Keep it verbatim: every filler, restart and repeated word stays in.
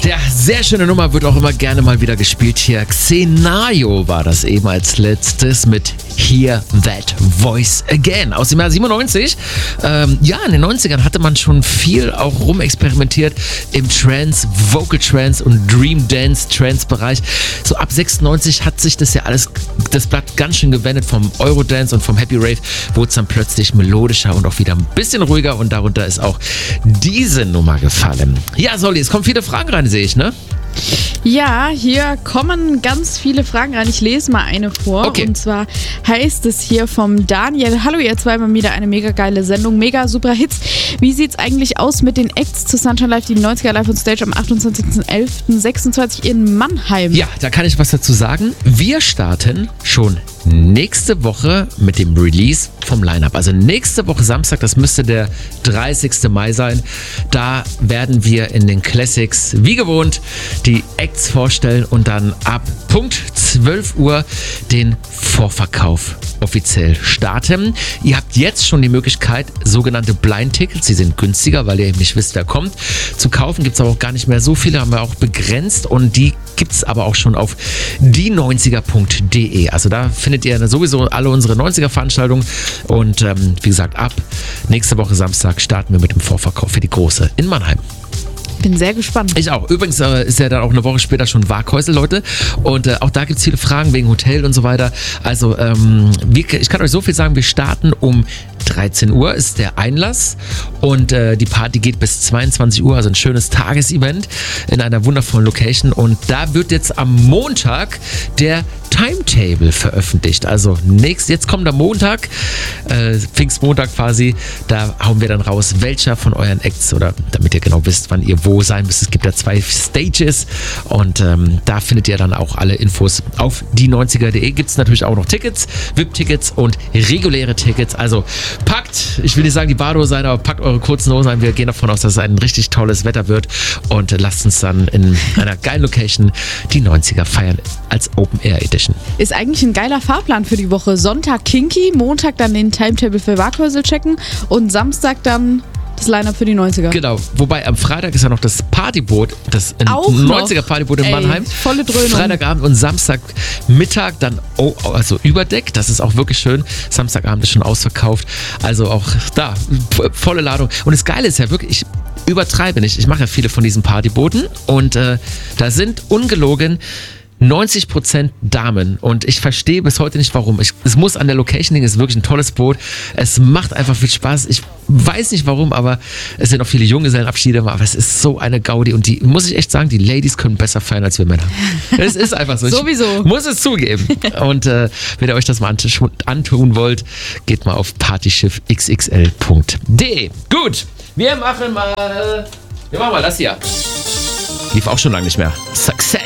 Ja, sehr schöne Nummer, wird auch immer gerne mal wieder gespielt hier. Xenayo war das eben als letztes mit Hear That Voice Again aus dem Jahr siebenundneunzig. Ähm, ja, in den neunzigern hatte man schon viel auch rumexperimentiert im Trance, Vocal Trance und Dream Dance Trance Bereich. So ab sechsundneunzig hat sich das ja alles, das Blatt ganz schön gewendet. Vom Eurodance und vom Happy Rave wurde es dann plötzlich melodischer und auch wieder ein bisschen ruhiger, und darunter ist auch diese Nummer gefallen. Ja, Solly, es kommen viele Fragen rein, sehe ich, ne? Ja, hier kommen ganz viele Fragen rein. Ich lese mal eine vor. Okay. Und zwar heißt es hier vom Daniel: Hallo ihr zwei, mal wieder eine mega geile Sendung, mega super Hits. Wie sieht's eigentlich aus mit den Acts zu Sunshine Live, die neunziger Live on Stage am achtundzwanzigsten elften sechsundzwanzig in Mannheim? Ja, da kann ich was dazu sagen. Wir starten schon nächste Woche mit dem Release vom Line-Up. Also nächste Woche Samstag, das müsste der dreißigste Mai sein. Da werden wir in den Classics, wie gewohnt, die Acts vorstellen und dann ab Punkt zwölf Uhr den Vorverkauf offiziell starten. Ihr habt jetzt schon die Möglichkeit, sogenannte Blind-Tickets, die sind günstiger, weil ihr eben nicht wisst, wer kommt, zu kaufen. Gibt es aber auch gar nicht mehr so viele, haben wir auch begrenzt, und die gibt es aber auch schon auf die neunziger punkt de. Also da findet ihr sowieso alle unsere neunziger-Veranstaltungen, und ähm, wie gesagt, ab nächste Woche Samstag starten wir mit dem Vorverkauf für die Große in Mannheim. Bin sehr gespannt. Ich auch. Übrigens äh, ist ja dann auch eine Woche später schon Waghäusel, Leute. Und äh, auch da gibt es viele Fragen wegen Hotel und so weiter. Also ähm, wir, ich kann euch so viel sagen, wir starten um dreizehn Uhr ist der Einlass, und äh, die Party geht bis zweiundzwanzig Uhr, also ein schönes Tagesevent in einer wundervollen Location. Und da wird jetzt am Montag der Timetable veröffentlicht. Also nächst, jetzt kommt der Montag, äh, Pfingstmontag quasi, da hauen wir dann raus, welcher von euren Acts, oder damit ihr genau wisst, wann ihr wo sein müsst. Es gibt ja zwei Stages, und ähm, da findet ihr dann auch alle Infos auf die neunziger punkt de. Gibt es natürlich auch noch Tickets, V I P-Tickets und reguläre Tickets. Also packt, ich will nicht sagen die Badehose ein, aber packt eure kurzen Hosen ein. Wir gehen davon aus, dass es ein richtig tolles Wetter wird, und äh, lasst uns dann in einer geilen Location die neunziger feiern als Open Air Edition. Ist eigentlich ein geiler Fahrplan für die Woche. Sonntag Kinky, Montag dann den Timetable für Waghäusel checken und Samstag dann das Line-Up für die neunziger. Genau, wobei am Freitag ist ja noch das Partyboot, das neunziger Partyboot in Ey, Mannheim. Volle Dröhnung. Freitagabend und Samstagmittag dann oh, also Überdeck, das ist auch wirklich schön. Samstagabend ist schon ausverkauft, also auch da volle Ladung. Und das Geile ist ja wirklich, ich übertreibe nicht, ich mache ja viele von diesen Partybooten, und äh, da sind ungelogen neunzig Prozent Damen, und ich verstehe bis heute nicht warum. Ich, es muss an der Location liegen, es ist wirklich ein tolles Boot. Es macht einfach viel Spaß. Ich weiß nicht warum, aber es sind auch viele Junggesellenabschiede, aber es ist so eine Gaudi, und die, muss ich echt sagen, die Ladies können besser feiern als wir Männer. Es ist einfach so. Ich Sowieso. muss es zugeben. Und äh, wenn ihr euch das mal antun wollt, geht mal auf partyschiff x x l punkt de. Gut, wir machen mal, wir machen mal das hier. Lief auch schon lange nicht mehr. Success.